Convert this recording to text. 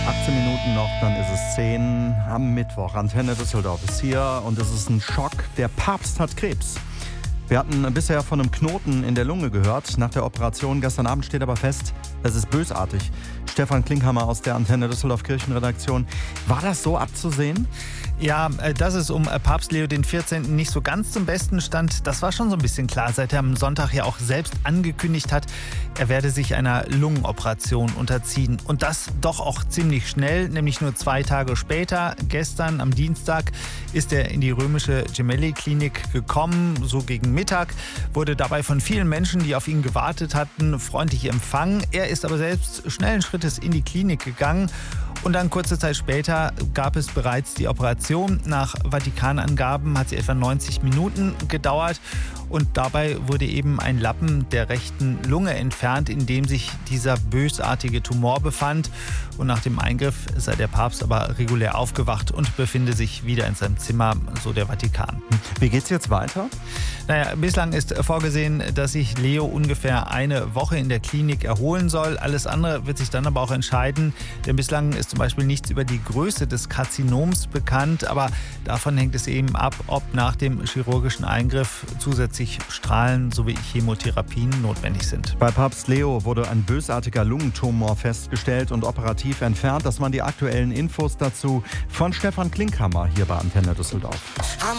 18 Minuten noch, dann ist es 10 am Mittwoch. Antenne Düsseldorf ist hier und es ist ein Schock. Der Papst hat Krebs. Wir hatten bisher von einem Knoten in der Lunge gehört. Nach der Operation gestern Abend steht aber fest, es ist bösartig. Stefan Klinkhammer aus der Antenne Düsseldorf Kirchenredaktion. War das so abzusehen? Ja, dass es um Papst Leo XIV. Nicht so ganz zum Besten stand, das war schon so ein bisschen klar, seit er am Sonntag ja auch selbst angekündigt hat, er werde sich einer Lungenoperation unterziehen. Und das doch auch ziemlich schnell, nämlich nur 2 Tage später. Gestern am Dienstag ist er in die römische Gemelli-Klinik gekommen, so gegen Mittag, wurde dabei von vielen Menschen, die auf ihn gewartet hatten, freundlich empfangen. Er ist aber selbst schnellen Schrittes in die Klinik gegangen. Und dann kurze Zeit später gab es bereits die Operation. Nach Vatikanangaben hat sie etwa 90 Minuten gedauert. Und dabei wurde eben ein Lappen der rechten Lunge entfernt, in dem sich dieser bösartige Tumor befand. Und nach dem Eingriff sei der Papst aber regulär aufgewacht und befinde sich wieder in seinem Zimmer, so der Vatikan. Wie geht's jetzt weiter? Naja, bislang ist vorgesehen, dass sich Leo ungefähr eine Woche in der Klinik erholen soll. Alles andere wird sich dann aber auch entscheiden, denn bislang ist zum Beispiel nichts über die Größe des Karzinoms bekannt, aber davon hängt es eben ab, ob nach dem chirurgischen Eingriff zusätzlich Strahlen sowie Chemotherapien notwendig sind. Bei Papst Leo wurde ein bösartiger Lungentumor festgestellt und operativ entfernt. Das waren die aktuellen Infos dazu von Stefan Klinkhammer hier bei Antenne Düsseldorf.